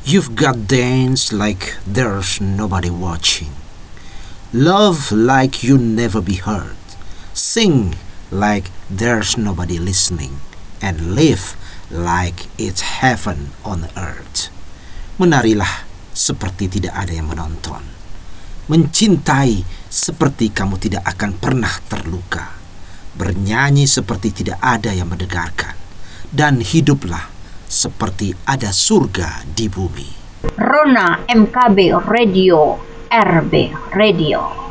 You've got dance like there's nobody watching. Love like you never be heard. Sing like there's nobody listening. And live like it's heaven on earth. Menarilah seperti tidak ada yang menonton. Mencintai seperti kamu tidak akan pernah terluka. Bernyanyi seperti tidak ada yang mendengarkan. Dan hiduplah seperti ada surga di bumi. Rona MKB Radio, RB Radio.